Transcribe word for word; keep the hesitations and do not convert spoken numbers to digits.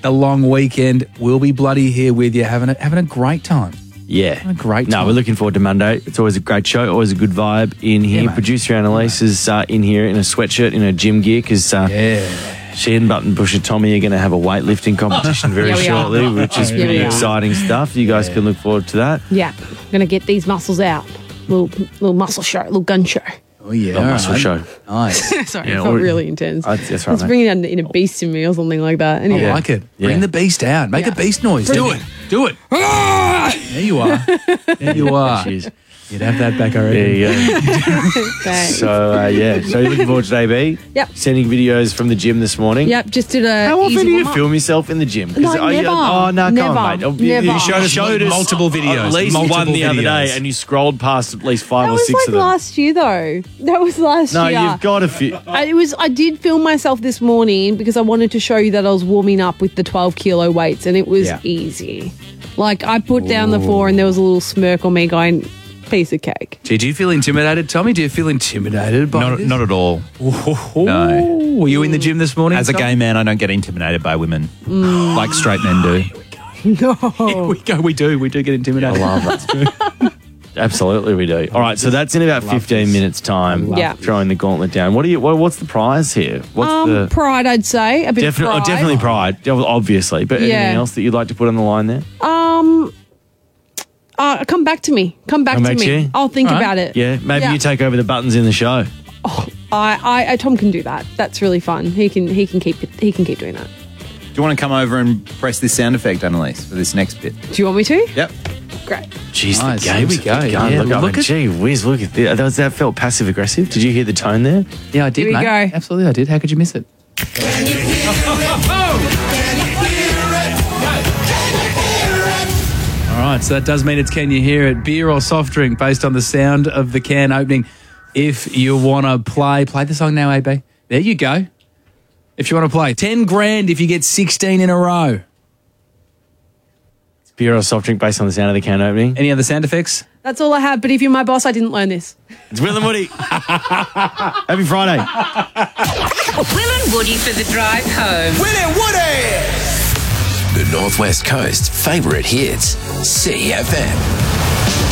the long weekend. We'll be bloody here with you, having a, having a great time. Yeah. A great No, time. we're looking forward to Monday. It's always a great show, always a good vibe in here. Yeah, mate. Producer Annalise is uh, in here in a sweatshirt, in her gym gear, because uh, Yeah. she and Button Bush and Tommy are going to have a weightlifting competition very Yeah, we are. shortly, which is Yeah, pretty we are. exciting stuff. You guys can look forward to that. Yeah, I'm going to get these muscles out. Little little muscle show, little gun show. Oh, yeah. A muscle all right. show. Nice. Sorry, Yeah, it felt or- really intense. Uh, that's right, Let's mate. bring it in, in a beast in me or something like that. I Anyway. like it. Yeah. Bring the beast out. Make Yeah. a beast noise. Bring Do it. it. Do it. There you are. There you are. Jeez. You'd have that back already. There you go. Thanks. So, uh, yeah. So, you're looking forward to A B? Yep. Sending videos from the gym this morning. Yep, just did a How often easy do you warm-up. film yourself in the gym? 'Cause No, I- never. Oh, no, Never. come on, mate. You- Never. You You showed us, showed us multiple videos, At least multiple one the other videos. day, and you scrolled past at least five That or was six like of them. last year, though. That was last no, year. you've got a few. I, it was. I did film myself this morning because I wanted to show you that I was warming up with the twelve kilo weights, and it was Yeah. easy. Like I put down the floor, and there was a little smirk on me, going, "Piece of cake." Did you feel intimidated, Tommy? Do you feel intimidated by Not, this? not at all. Oh, No. Were you in the gym this morning? As a Tom? gay man, I don't get intimidated by women like straight men do. Here we go. We do. We do get intimidated. I love that. Absolutely, we do. All right, so that's in about fifteen minutes' time. Yeah. Throwing the gauntlet down. What do you? What, what's the prize here? What's Um, the pride, I'd say a bit. definitely? of Oh, pride. definitely pride, obviously. But Yeah. anything else that you'd like to put on the line there? Um, uh, come back to me. Come back Come to back me. to you? I'll think All right. about it. Yeah, maybe Yeah. you take over the buttons in the show. I, I, I, Tom can do that. That's really fun. He can, he can keep, it, he can keep doing that. Do you want to come over and press this sound effect, Annalise, for this next bit? Do you want me to? Yep. Great. Jeez, Nice. the games Here we have go. begun. Yeah, Look, I look mean, at- gee whiz, look at that. That, was, that felt passive aggressive. Did you hear the tone there? Yeah, I did, Here we mate. go. Absolutely, I did. How could you miss it? All right, so that does mean it's Can You Hear It? Beer or soft drink based on the sound of the can opening. If you want to play, play the song now, A B. There you go. If you want to play. ten grand if you get sixteen in a row. Beer or soft drink based on the sound of the can opening. Any other sound effects? That's all I have. But if you're my boss, I didn't learn this. It's Will and Woody. Happy Friday. Will and Woody for the drive home. Will and Woody! The Northwest Coast's favourite hits, C F M.